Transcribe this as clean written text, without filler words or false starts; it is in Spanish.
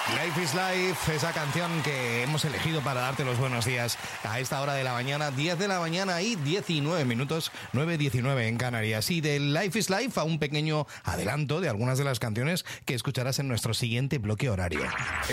Life is Life, esa canción que hemos elegido para darte los buenos días a esta hora de la mañana, 10 de la mañana y 19 minutos, 9:19 en Canarias. Y de Life is Life a un pequeño adelanto de algunas de las canciones que escucharás en nuestro siguiente bloque horario.